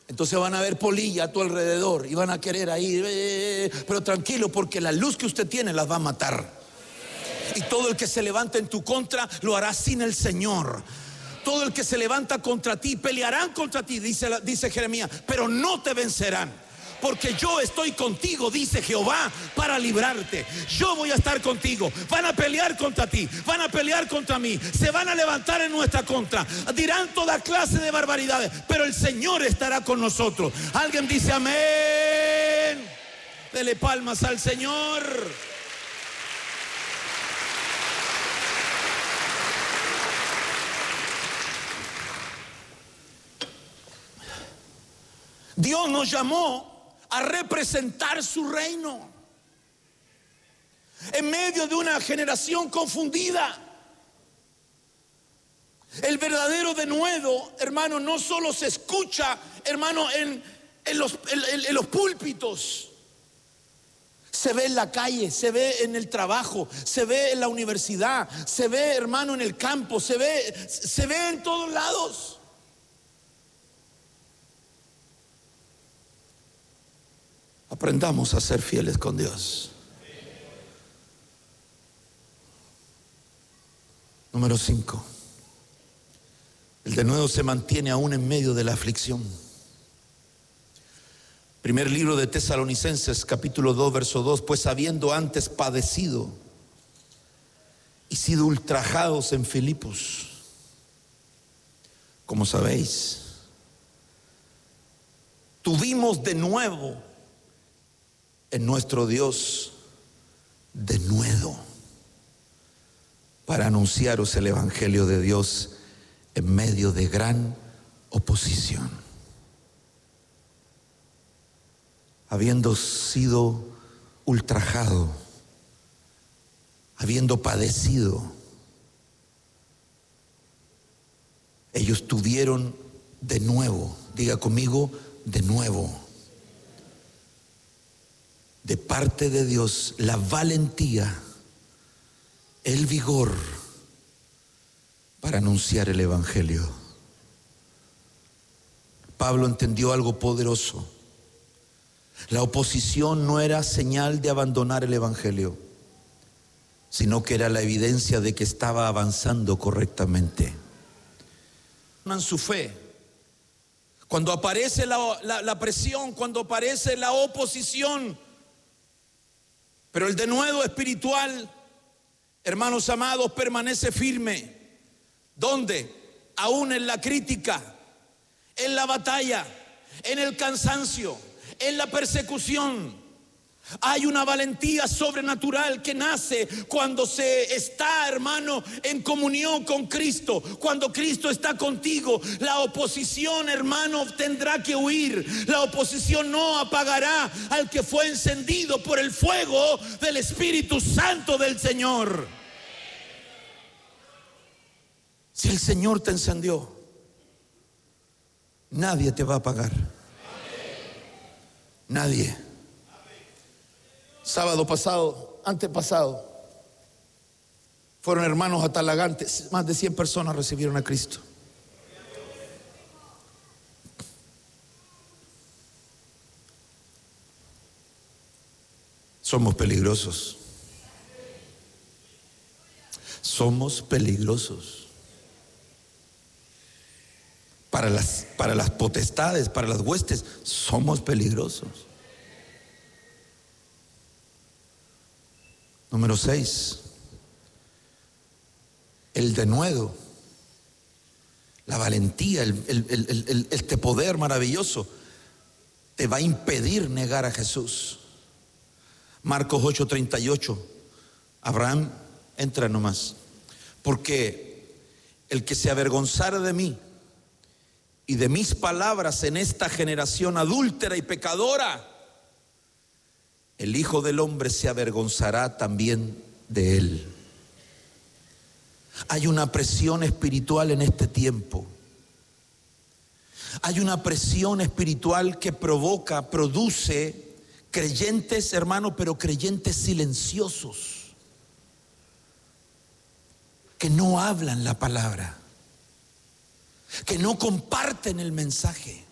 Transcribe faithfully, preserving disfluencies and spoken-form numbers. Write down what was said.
Entonces van a ver polilla a tu alrededor y van a querer ahí, eh, pero tranquilo, porque la luz que usted tiene las va a matar. Y todo el que se levanta en tu contra lo hará sin el Señor. Todo el que se levanta contra ti pelearán contra ti, dice, dice Jeremías, pero no te vencerán. Porque yo estoy contigo, dice Jehová, para librarte. Yo voy a estar contigo. Van a pelear contra ti, van a pelear contra mí, se van a levantar en nuestra contra, dirán toda clase de barbaridades, pero el Señor estará con nosotros. Alguien dice amén. Dele palmas al Señor. Dios nos llamó a representar su reino en medio de una generación confundida. El verdadero denuedo, hermano, no solo se escucha, hermano, en, en, los, en, en los púlpitos. Se ve en la calle, se ve en el trabajo, se ve en la universidad, se ve, hermano, en el campo, se ve, se ve en todos lados. Aprendamos a ser fieles con Dios. Número cinco. El denuedo se mantiene aún en medio de la aflicción. Primer libro de Tesalonicenses, capítulo dos, verso dos. Pues habiendo antes padecido y sido ultrajados en Filipos, como sabéis, tuvimos de nuevo en nuestro Dios denuedo para anunciaros el evangelio de Dios en medio de gran oposición. Habiendo sido ultrajado, habiendo padecido, ellos tuvieron de nuevo, diga conmigo, de nuevo, de parte de Dios, la valentía, el vigor para anunciar el evangelio. Pablo entendió algo poderoso. La oposición no era señal de abandonar el evangelio, sino que era la evidencia de que estaba avanzando correctamente. En su fe, cuando aparece la, la, la presión, cuando aparece la oposición, pero el denuedo espiritual, hermanos amados, permanece firme. ¿Dónde? Aún en la crítica, en la batalla, en el cansancio, en la persecución. Hay una valentía sobrenatural que nace cuando se está, hermano, en comunión con Cristo. Cuando Cristo está contigo, la oposición, hermano, tendrá que huir. La oposición no apagará al que fue encendido por el fuego del Espíritu Santo del Señor. Si el Señor te encendió, nadie te va a apagar. Nadie. Sábado pasado, antepasado, fueron hermanos atalagantes. Más de cien personas recibieron a Cristo. Somos peligrosos. Somos peligrosos. Para las, para las potestades, para las huestes, somos peligrosos. Número seis, el denuedo, la valentía, el, el, el, el, este poder maravilloso te va a impedir negar a Jesús. Marcos ocho treinta y ocho, Abraham, entra nomás, porque el que se avergonzara de mí y de mis palabras en esta generación adúltera y pecadora, el Hijo del Hombre se avergonzará también de él. Hay una presión espiritual en este tiempo. Hay una presión espiritual que provoca, produce creyentes, hermano, pero creyentes silenciosos, que no hablan la palabra, que no comparten el mensaje.